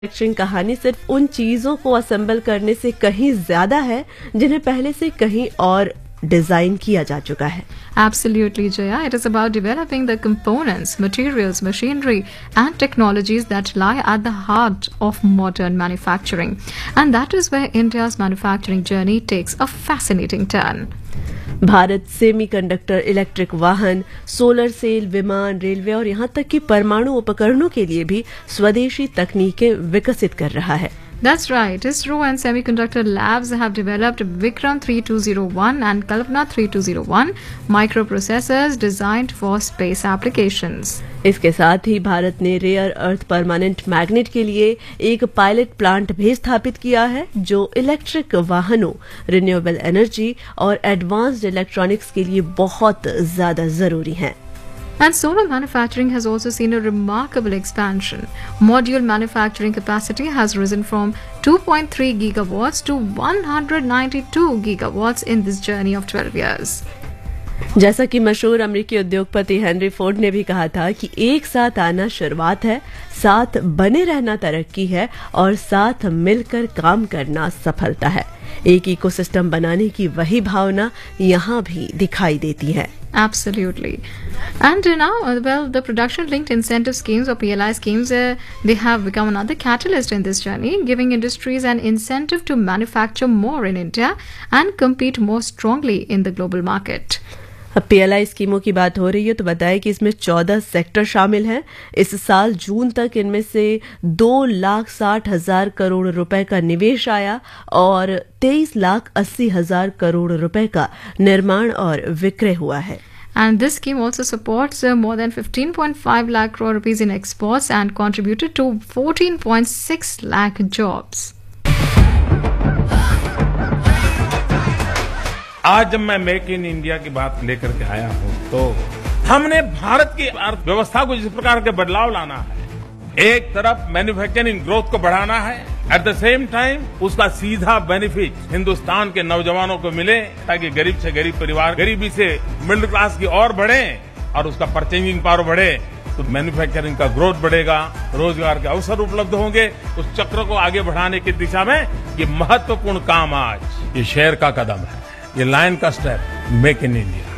Manufacturing कहानी सिर्फ उन चीजों को असेंबल करने से कहीं ज्यादा है जिन्हें पहले से कहीं और डिजाइन किया जा चुका है। Absolutely, Jaya. It is about developing the components, materials, machinery, and technologies that lie at the heart of modern manufacturing. And that is where India's manufacturing journey takes a fascinating turn. Bharat semiconductor, electric वाहन, solar cell, विमान, railway और यहाँ तक कि परमाणु उपकरणों के लिए भी स्वदेशी तकनीकें विकसित कर रहा है। That's right. ISRO and semiconductor labs have developed Vikram 3201 and Kalpana 3201 microprocessors designed for space applications. इसके साथ ही भारत ने रेयर अर्थ परमानेंट मैग्नेट के लिए एक पायलट प्लांट भी स्थापित किया है जो इलेक्ट्रिक वाहनों, रिन्यूएबल एनर्जी और एडवांस्ड इलेक्ट्रॉनिक्स के लिए बहुत ज्यादा जरूरी हैं। And solar manufacturing has also seen a remarkable expansion. Module manufacturing capacity has risen from 2.3 gigawatts to 192 gigawatts in this journey of 12 years. जैसा कि मशहूर अमेरिकी उद्योगपति हेनरी फोर्ड ने भी कहा था कि एक साथ आना शुरुआत है, साथ बने रहना तरक्की है और साथ मिलकर काम करना सफलता है। एक इकोसिस्टम बनाने की वही भावना यहाँ भी दिखाई देती है। Absolutely. And now, the production-linked incentive schemes or PLI schemes, they have become another catalyst in this journey, giving industries an incentive to manufacture more in India and compete more strongly in the global market. अब PLI स्कीमों की बात हो रही है तो बताएं कि इसमें 14 सेक्टर शामिल हैं। इस साल जून तक इनमें से 2,60,000 करोड़ रुपए का निवेश आया और 23,80,000 करोड़ रुपए का निर्माण और विक्रय हुआ है। And this scheme also supports more than 15.5 lakh crore rupees in exports and contributed to 14.6 lakh jobs. आज जब मैं मेक इन इंडिया की बात लेकर के आया हूं तो हमने भारत की अर्थव्यवस्था को जिस प्रकार के बदलाव लाना है, एक तरफ मैन्युफैक्चरिंग ग्रोथ को बढ़ाना है, एट द सेम टाइम उसका सीधा बेनिफिट हिंदुस्तान के नौजवानों को मिले ताकि गरीब से गरीब परिवार गरीबी से मिडिल क्लास की ओर बढ़े और उसका परचेजिंग पावर बढ़े तो मैन्युफैक्चरिंग का ग्रोथ बढ़ेगा, रोजगार के अवसर उपलब्ध होंगे। उस चक्र को आगे बढ़ाने की दिशा में ये महत्वपूर्ण काम आज ये शेयर का कदम है, ये लाइन का स्टेप मेक इन इंडिया।